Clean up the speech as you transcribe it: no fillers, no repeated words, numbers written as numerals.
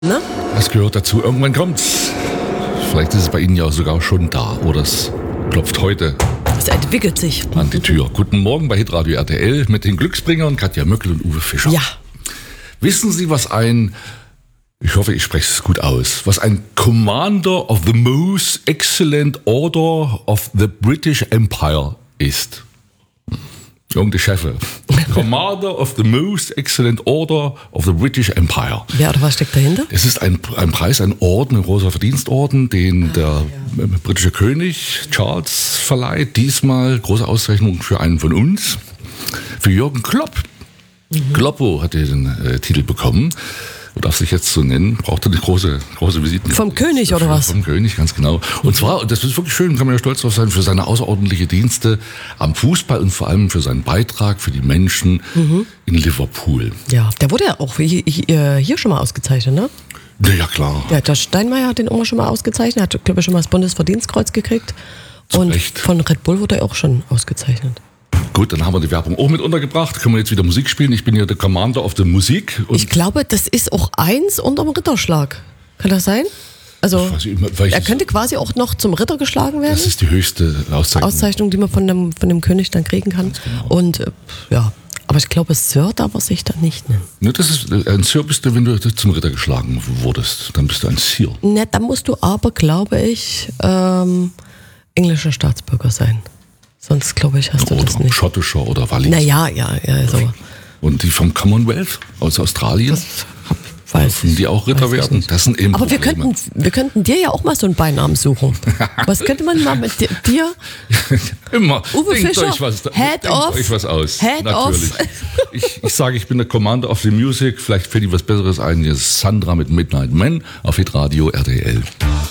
Ne? Das gehört dazu. Irgendwann kommt's. Vielleicht ist es bei Ihnen ja sogar schon da. Oder es klopft heute Es entwickelt sich. an die Tür. Guten Morgen bei Hitradio RTL mit den Glücksbringern Katja Möckel und Uwe Fischer. Ja. Wissen Sie, was ich hoffe, ich spreche es gut aus, was ein Commander of the Most Excellent Order of the British Empire ist? Irgendeine Chefe. Commander of the Most Excellent Order of the British Empire. Ja, oder was steckt dahinter? Es ist ein Preis, ein Orden, ein großer Verdienstorden, den der britische König Charles verleiht. Diesmal große Auszeichnung für einen von uns, für Jürgen Klopp. Kloppo hat den Titel bekommen. Und darf sich jetzt so nennen, braucht eine große Visitenkarte. Vom König oder was? Vom König, ganz genau. Und zwar, das ist wirklich schön, kann man ja stolz drauf sein, für seine außerordentliche Dienste am Fußball und vor allem für seinen Beitrag für die Menschen in Liverpool. Ja, der wurde ja auch hier schon mal ausgezeichnet, ne? Ja, klar. Ja, der Steinmeier hat den immer schon mal ausgezeichnet, hat, glaube ich, schon mal das Bundesverdienstkreuz gekriegt. Und Recht. von Red Bull wurde er auch schon ausgezeichnet. Gut, dann haben wir die Werbung auch mit untergebracht. Können wir jetzt wieder Musik spielen? Ich bin ja der Commander of the Musik. Und Ich glaube, das ist auch eins unterm Ritterschlag. Kann das sein? Also, er könnte quasi auch noch zum Ritter geschlagen werden. Das ist die höchste Auszeichnung. Auszeichnung, die man von dem König dann kriegen kann. genau. Und ja, aber ich glaube, Sir darf er sich dann nicht nennen. Ne, das ist ein Sir bist du, wenn du zum Ritter geschlagen wurdest. Dann bist du ein Sir. Ne, da musst du aber, glaube ich, englischer Staatsbürger sein. Sonst, glaube ich, hast du das Oder nicht. schottischer oder Wallis. Naja, ja, so. Und die vom Commonwealth aus Australien, Weiß ich. die auch Ritter Weiß ich werden. nicht. Das sind eben Aber wir Probleme. könnten dir ja auch mal so einen Beinamen suchen. Was könnte man mal mit dir? Immer. Uwe Denkt Fischer, euch was, Head denkt off. euch was aus. Head Natürlich. Ich sage, ich bin der Commander of the Music. Vielleicht fällt Ihnen was Besseres ein. Hier ist Sandra mit Midnight Man auf Hitradio RTL.